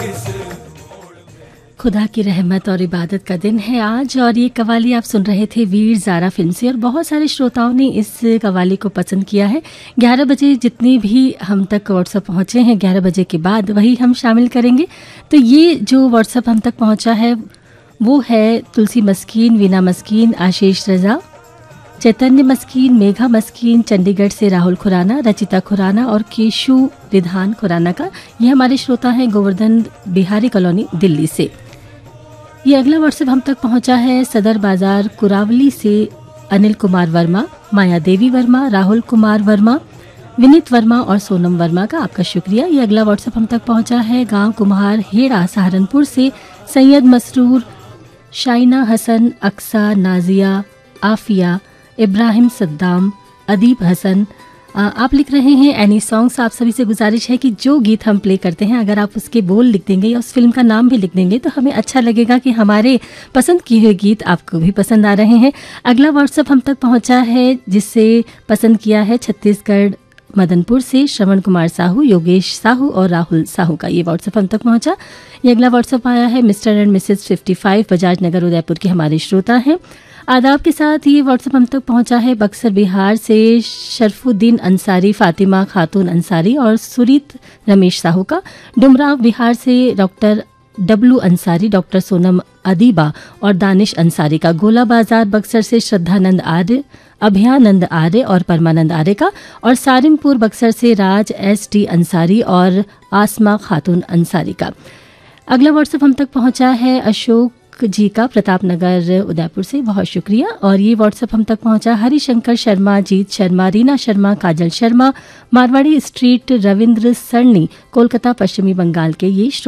खुदा की रहमत और इबादत का दिन है आज, और ये कवाली आप सुन रहे थे वीर ज़ारा फिल्म से। और बहुत सारे श्रोताओं ने इस कवाली को पसंद किया है। 11 बजे जितने भी हम तक व्हाट्सएप पहुँचे हैं, 11 बजे के बाद वही हम शामिल करेंगे। तो ये जो व्हाट्सएप हम तक पहुँचा है वो है तुलसी मस्कीन, वीना मस्कीन, आशीष रजा, चैतन्य मस्कीन, मेघा मस्कीन, चंडीगढ़ से राहुल खुराना, रचिता खुराना और केशु रिधान खुराना का। ये हमारे श्रोता हैं गोवर्धन बिहारी कॉलोनी दिल्ली से। ये अगला व्हाट्सएप हम तक पहुंचा है सदर बाजार कुरावली से अनिल कुमार वर्मा, माया देवी वर्मा, राहुल कुमार वर्मा, विनीत वर्मा और सोनम वर्मा का। आपका शुक्रिया। ये अगला व्हाट्सएप हम तक पहुंचा है गांव कुम्हार हेड़ा सहारनपुर से सैयद मसरूर, शाइना हसन, अक्सा, नाजिया, आफिया, इब्राहिम सद्दाम, अदीब हसन। आप लिख रहे हैं एनी सॉन्ग्स। आप सभी से गुजारिश है कि जो गीत हम प्ले करते हैं अगर आप उसके बोल लिख देंगे या उस फिल्म का नाम भी लिख देंगे तो हमें अच्छा लगेगा कि हमारे पसंद किए हुए गीत आपको भी पसंद आ रहे हैं। अगला व्हाट्सएप हम तक पहुंचा है जिससे पसंद किया है छत्तीसगढ़ मदनपुर से श्रवण कुमार साहू, योगेश साहू और राहुल साहू का। ये व्हाट्सएप हम तक पहुंचा। ये अगला व्हाट्सएप आया है mister and Mrs 55 Bajaj Nagar Udaipur के हमारे श्रोता हैं। आदाब के साथ ये व्हाट्सएप हम तक पहुंचा है बक्सर बिहार से शरफुद्दीन अंसारी, फातिमा खातून अंसारी और सुरीत रमेश साहू का। डुमराव बिहार से doctor W Ansari, doctor Sonam Adiba और दानिश अंसारी का। गोला बाजार बक्सर से श्रद्धानंद आर्य, अभयानंद आर्य और परमानंद आर्य का। और सारिंगपुर बक्सर से राज एस टी अंसारी और आसमा खातून अंसारी का। अगला व्हाट्सएप हम तक पहुंचा है अशोक जी का, प्रताप नगर उदयपुर से। बहुत शुक्रिया। और ये व्हाट्सएप हम तक पहुंचा हरिशंकर शर्मा, जीत शर्मा, रीना शर्मा, काजल शर्मा, मारवाड़ी स्ट्रीट, रविंद्र सरनी, कोलकाता पश्चिमी बंगाल के। ये